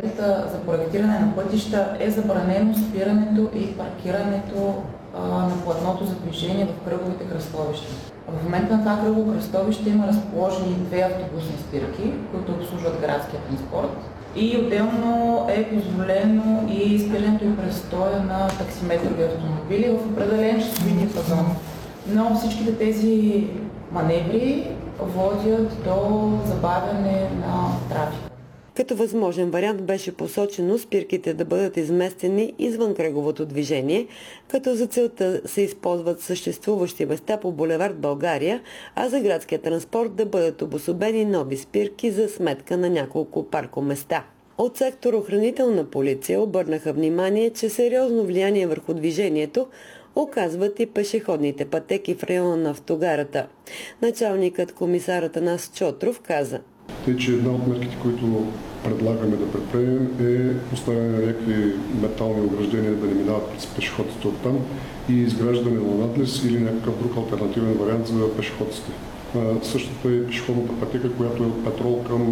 проектата за проектиране на пътища е забранено спирането и паркирането на платното за движение в кръговите кръстовища. В момента на това кръгово кръстовище има разположени 2 автобусни спирки, които обслужват градския транспорт. И отделно е позволено и спирането и престоя на таксиметрови автомобили в определен часови диапазон. Но всичките тези маневри водят до забавяне на трафика. Като възможен вариант беше посочено спирките да бъдат изместени извън кръговото движение, като за целта се използват съществуващи места по булевард България, а за градския транспорт да бъдат обособени нови спирки за сметка на няколко паркоместа. От сектор охранителна полиция обърнаха внимание, че сериозно влияние върху движението оказват и пешеходните пътеки в района на автогарата. Началникът комисар Атанас Чотров каза: Тъй, че една от мерките, които предлагаме да предприемем, е поставяне на някакви метални ограждения да не минават през пешеходците оттам и изграждане на надлез или някакъв друг алтернативен вариант за пешеходците. Същата е пешеходната пътека, която е от Петрол към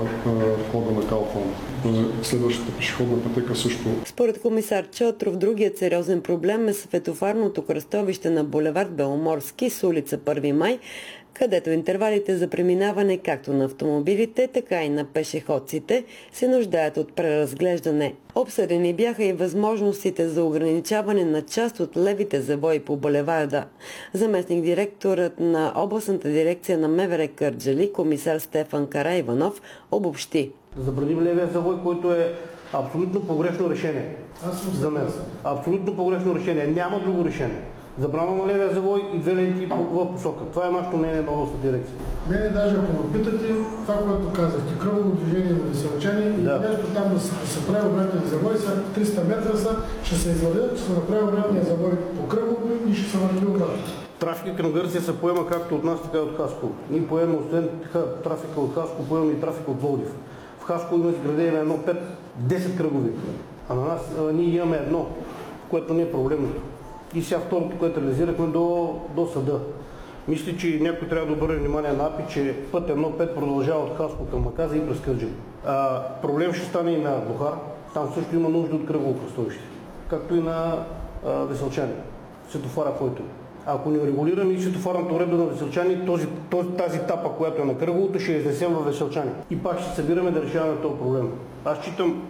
входа на Калфон. Следващата пешеходна пътека също. Според комисар Чотров, другият сериозен проблем е светофарното кръстовище на булевард Беломорски с улица 1 май, където интервалите за преминаване както на автомобилите, така и на пешеходците се нуждаят от преразглеждане. Обсъдени бяха и възможностите за ограничаване на част от левите завои по булеварда. Заместник директорът на областната дирекция на МВР Кърджали, комисар Стефан Караиванов, обобщи: Забраним левия завой, който е абсолютно погрешно решение. За мен. Абсолютно погрешно решение. Няма друго решение. Забрана на левия завой и 2 ленти в посока. Това е нашето мнение на областната дирекция. Мене даже ако ме питате, това, което казахте, кръгово движение на Веселчани и нещо там да се прави обратния завой, са 300 метра ще се извадят, ще се направи обратния завой по кръгово и ще се върви обратно. Трафика към Гърция се поема както от нас, така и от Хасково. Ние поемаме освен трафика от Хасково, поемаме и трафика от Пловдив. В Хасково има изградени на 10 кръгови, а на нас ние имаме едно, което не е проблемното. И сега второто, което реализирахме до съда. Мисля, че някой трябва да обърне внимание на АПИ, че път 1-5 продължава от Хасково към Маказа и през Кърджали. Проблем ще стане и на Бухар. Там също има нужда от кръгово кръстовище. Както и на Веселчани. Светофара, който. Ако не регулираме и светофарната уредба на Веселчани, тази тапа, която е на кръговото, ще изнесем във Веселчани. И пак ще събираме да решаваме този проблем. Аз считам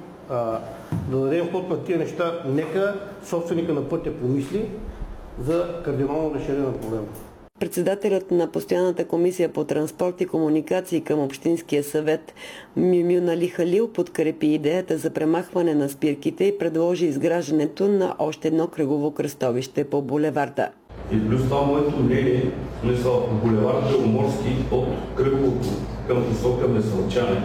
да дадем ход на тия неща, нека собственика на пътя помисли за кардинално решение на проблема. Председателят на Постоянната комисия по транспорт и комуникации към Общинския съвет Мюмюн Али Халил подкрепи идеята за премахване на спирките и предложи изграждането на още едно кръгово кръстовище по булеварда. И плюс това моето мнение, булевард Беломорски от кръговото към посока Веселчани.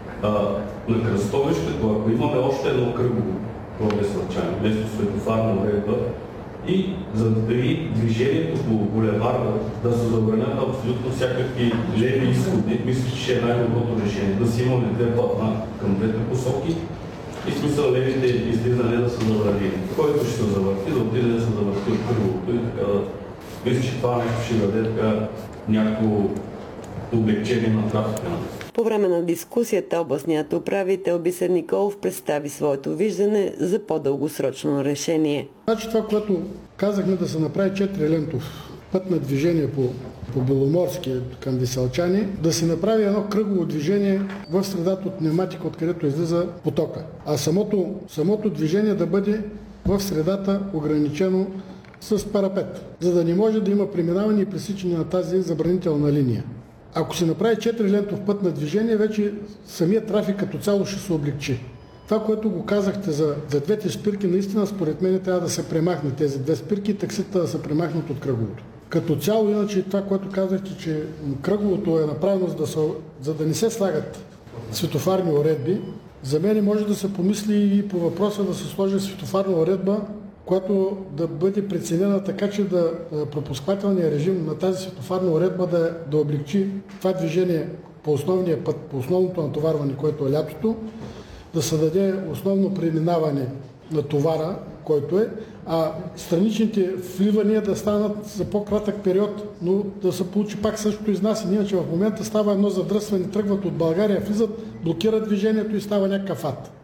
На кръстовището, ако имаме още едно кръгово в Веселчани, вместо светофарна уредба, и за да движението по булеварда да се забранят абсолютно всякакви леви изходи, мисля, че ще е най-доброто решение. Да си имаме 2 платна към двете посоки и смисъл левите излизане да се забрани. Който ще се завърти, да отиде да се завърти от кръговото и така да... Мисля, че това нещо ще даде така някакво облегчение на трафика. По време на дискусията областният управител Бисер Николов представи своето виждане за по-дългосрочно решение. Значи това, което казахме да се направи 4-лентов път на движение по Беломорски към Веселчани, да се направи едно кръгово движение в средата от пневматика, откъдето излиза потока. А самото движение да бъде в средата ограничено с парапет, за да не може да има преминаване и пресичане на тази забранителна линия. Ако се направи 4-лентов път на движение, вече самият трафик като цяло ще се облегчи. Това, което го казахте за двете спирки, наистина според мен трябва да се премахнат тези 2 спирки и такситата да се премахнат от кръговото. Като цяло, иначе това, което казахте, че кръговото е направено за да не се слагат светофарни уредби, за мен може да се помисли и по въпроса да се сложи светофарна уредба, която да бъде преценена така, че пропускателният режим на тази светофарна уредба да облегчи това движение по основния път, по основното натоварване, което е лятото, да се даде основно преминаване на товара, който е, а страничните вливания да станат за по-кратък период, но да се получи пак същото изнасяне. Иначе в момента става едно задръстване, тръгват от България, влизат, блокират движението и става някакъв ад.